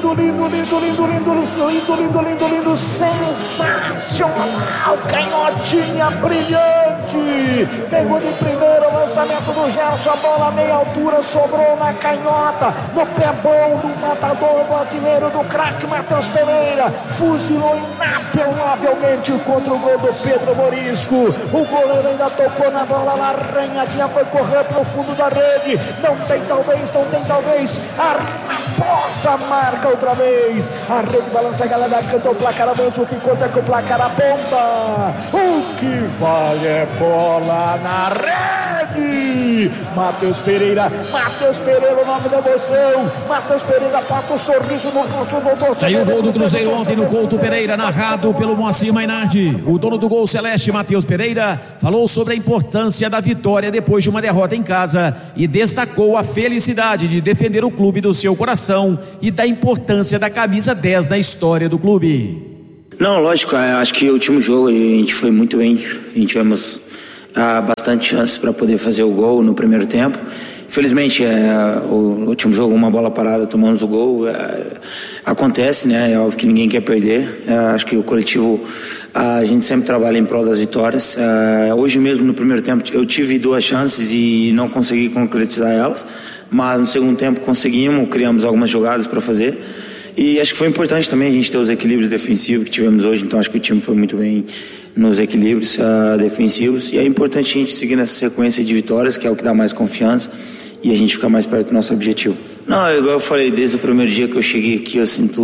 lindo, sensacional, canhotinha brilhante, pegou de primeiro, lançamento do Gerson, a bola meia altura, sobrou na canhota, no pé bom do matador, do artilheiro do craque Matheus Pereira, fuzilou inapelavelmente contra o gol do Pedro Morisco, o goleiro ainda tocou na bola, na arranhadinha, foi correr pro fundo da rede, não tem talvez, a Raposa marca outra vez, a rede balança, a galera cantou o placar avanço, o que conta é que o placar aponta, o que vale é bola na rede, Matheus Pereira, o nome da emoção, Matheus Pereira bota o sorriso no rosto do torcedor. Saiu o gol do Cruzeiro ontem no Couto Pereira, narrado pelo Moacir Mainardi. O dono do gol celeste, Matheus Pereira, falou sobre a importância da vitória depois de uma derrota em casa e destacou a felicidade de defender o clube do seu coração e da importância da camisa 10 na história do clube. Não, lógico, acho que o último jogo a gente foi muito bem, a gente tivemos bastante chances para poder fazer o gol no primeiro tempo. Infelizmente, o último jogo, uma bola parada, tomamos o gol, acontece, né? É óbvio que ninguém quer perder. Acho que o coletivo, a gente sempre trabalha em prol das vitórias. Hoje mesmo, no primeiro tempo, eu tive 2 chances e não consegui concretizar elas, mas no segundo tempo conseguimos, criamos algumas jogadas para fazer. E acho que foi importante também a gente ter os equilíbrios defensivos que tivemos hoje, então acho que o time foi muito bem nos equilíbrios defensivos. E é importante a gente seguir nessa sequência de vitórias, que é o que dá mais confiança e a gente ficar mais perto do nosso objetivo. Não, igual eu falei, desde o primeiro dia que eu cheguei aqui,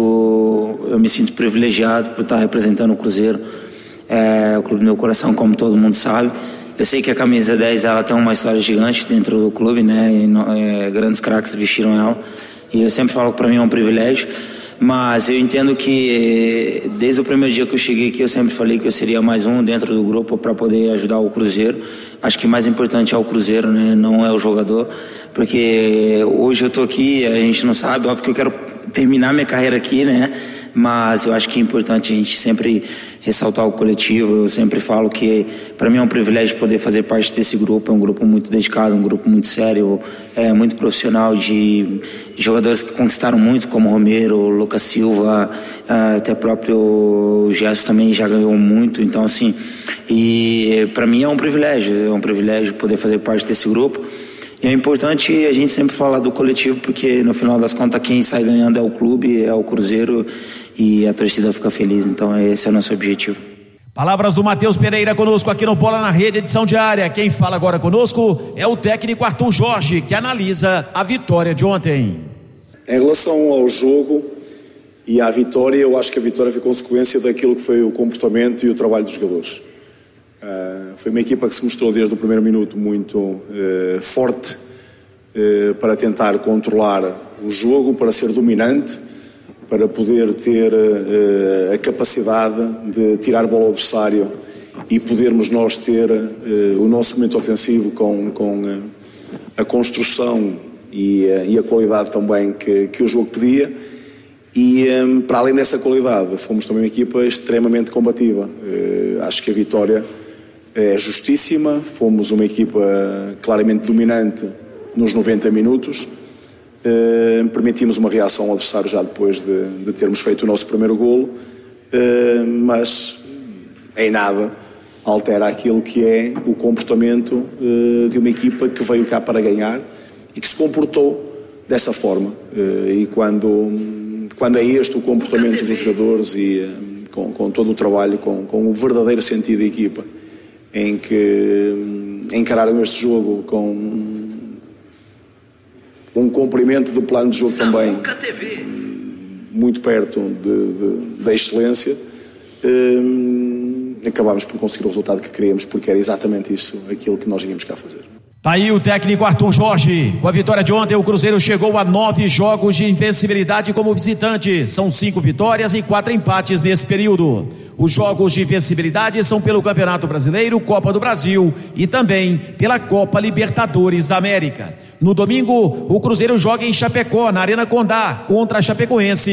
eu me sinto privilegiado por estar representando o Cruzeiro, o clube do meu coração, como todo mundo sabe. Eu sei que a camisa 10 ela tem uma história gigante dentro do clube, né? E, grandes craques vestiram ela. E eu sempre falo que para mim é um privilégio. Mas eu entendo que desde o primeiro dia que eu cheguei aqui eu sempre falei que eu seria mais um dentro do grupo para poder ajudar o Cruzeiro. Acho que o mais importante é o Cruzeiro, né? Não é o jogador, porque hoje eu tô aqui, a gente não sabe, óbvio que eu quero terminar minha carreira aqui, né? Mas eu acho que é importante a gente sempre ressaltar o coletivo. Eu sempre falo que para mim é um privilégio poder fazer parte desse grupo. É um grupo muito dedicado, um grupo muito sério, muito profissional, de jogadores que conquistaram muito, como Romero, Lucas Silva, até próprio Gerson também já ganhou muito. Então assim, e para mim é um privilégio poder fazer parte desse grupo. E é importante a gente sempre falar do coletivo, porque no final das contas quem sai ganhando é o clube, é o Cruzeiro, e a torcida fica feliz. Então esse é o nosso objetivo. Palavras do Matheus Pereira conosco aqui no Bola na Rede, edição diária. Quem fala agora conosco é o técnico Arthur Jorge, que analisa a vitória de ontem. Em relação ao jogo e à vitória, eu acho que a vitória foi consequência daquilo que foi o comportamento e o trabalho dos jogadores. Foi uma equipa que se mostrou desde o primeiro minuto muito forte para tentar controlar o jogo, para ser dominante, para poder ter a capacidade de tirar a bola ao adversário e podermos nós ter o nosso momento ofensivo com a construção e a qualidade também que o jogo pedia. E para além dessa qualidade, fomos também uma equipa extremamente combativa. Acho que a vitória é justíssima. Fomos uma equipa claramente dominante nos 90 minutos. Permitimos uma reação ao adversário já depois de termos feito o nosso primeiro golo, mas em nada altera aquilo que é o comportamento de uma equipa que veio cá para ganhar e que se comportou dessa forma. E quando é este o comportamento dos jogadores e com todo o trabalho, com o verdadeiro sentido da equipa, em que encararam este jogo com um cumprimento do plano de jogo também muito perto da excelência, acabámos por conseguir o resultado que queríamos, porque era exatamente isso aquilo que nós íamos cá fazer. Tá aí o técnico Arthur Jorge. Com a vitória de ontem, o Cruzeiro chegou a 9 jogos de invencibilidade como visitante. São 5 vitórias e 4 empates nesse período. Os jogos de invencibilidade são pelo Campeonato Brasileiro, Copa do Brasil e também pela Copa Libertadores da América. No domingo, o Cruzeiro joga em Chapecó, na Arena Condá, contra a Chapecoense,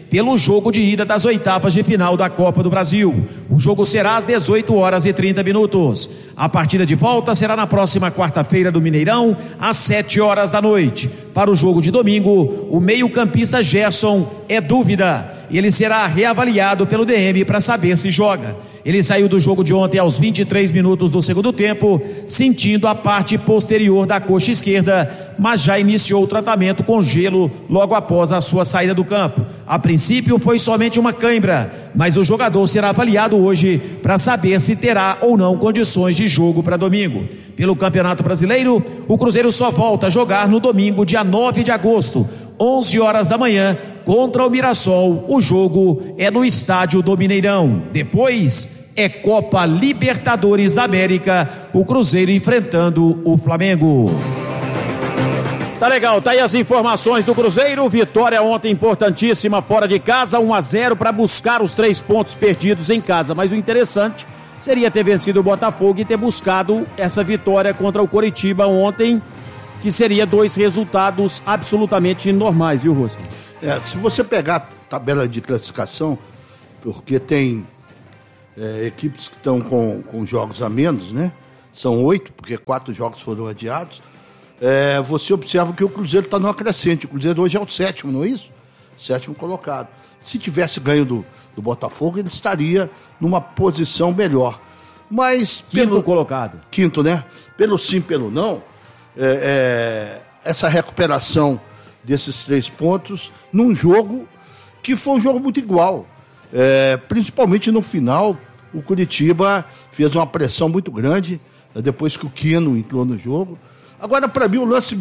pelo jogo de ida das oitavas de final da Copa do Brasil. O jogo será às 18h30. A partida de volta será na próxima quarta-feira do Mineirão, às 7h da noite. Para o jogo de domingo, o meio-campista Gerson é dúvida. Ele será reavaliado pelo DM para saber se joga. Ele saiu do jogo de ontem aos 23 minutos do segundo tempo, sentindo a parte posterior da coxa esquerda, mas já iniciou o tratamento com gelo logo após a sua saída do campo. A princípio foi somente uma cãibra, mas o jogador será avaliado hoje para saber se terá ou não condições de jogo para domingo. Pelo Campeonato Brasileiro, o Cruzeiro só volta a jogar no domingo, dia 9 de agosto, 11h da manhã, contra o Mirassol. O jogo é no estádio do Mineirão. Depois é Copa Libertadores da América, o Cruzeiro enfrentando o Flamengo. Tá legal, tá aí as informações do Cruzeiro. Vitória ontem importantíssima fora de casa, 1-0 para buscar os 3 pontos perdidos em casa. Mas o interessante seria ter vencido o Botafogo e ter buscado essa vitória contra o Coritiba ontem, que seria 2 resultados absolutamente normais, viu, Rosca? Se você pegar a tabela de classificação, porque tem equipes que estão com jogos a menos, né? São 8, porque 4 jogos foram adiados. Você observa que o Cruzeiro está numa crescente. O Cruzeiro hoje é o 7º, não é isso? 7º colocado. Se tivesse ganho do Botafogo, ele estaria numa posição melhor. Mas Quinto colocado. Quinto, né? Pelo sim, pelo não, essa recuperação desses 3 pontos num jogo que foi um jogo muito igual. Principalmente no final, o Curitiba fez uma pressão muito grande, depois que o Quino entrou no jogo. Agora, para mim, o lance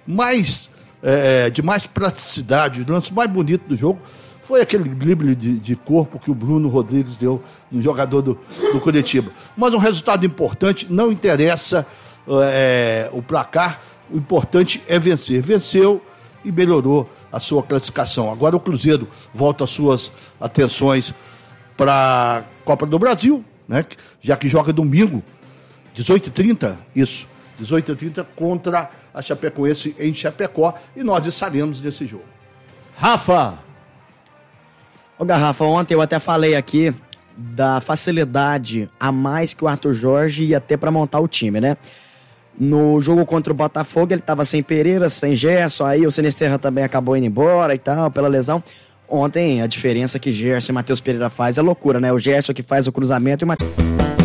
de mais praticidade, o lance mais bonito do jogo, foi aquele drible de corpo que o Bruno Rodrigues deu no jogador do Curitiba. Mas um resultado importante, não interessa o placar, o importante é vencer. Venceu e melhorou a sua classificação. Agora o Cruzeiro volta as suas atenções para a Copa do Brasil, né? Já que joga domingo, 18h30, isso, 18h30 contra a Chapecoense em Chapecó, e nós estaremos nesse jogo. Rafa! Ô Garrafa, ontem eu até falei aqui da facilidade a mais que o Arthur Jorge ia ter para montar o time, né? No jogo contra o Botafogo, ele estava sem Pereira, sem Gerson, aí o Sinisterra também acabou indo embora e tal, pela lesão. Ontem, a diferença que Gerson e Matheus Pereira faz é loucura, né? O Gerson que faz o cruzamento e o Matheus...